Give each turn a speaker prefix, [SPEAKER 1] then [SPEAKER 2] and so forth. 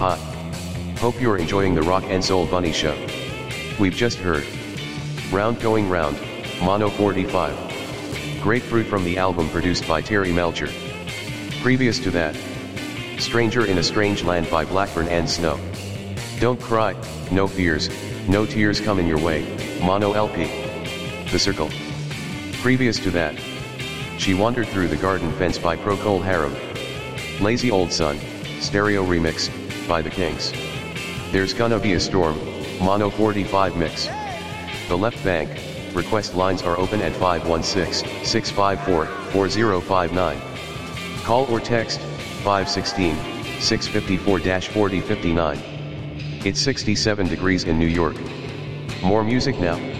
[SPEAKER 1] Hi. Hope you're enjoying the Rock and Soul Bunny Show. We've just heard Round Going Round, Mono 45. Grapefruit from the album produced by Terry Melcher. Previous to that, Stranger in a Strange Land by Blackburn and Snow. Don't Cry, No Fears, No Tears Coming Your Way, Mono LP. The Circle. Previous to that, She Wandered Through the Garden Fence by Procol Harum. Lazy Old Son, Stereo Remix, by The Kings. There's Gonna Be a Storm, Mono 45 Mix. The Left Bank, request lines are open at 516-654-4059. Call or text, 516-654-4059. It's 67 degrees in New York. More music now.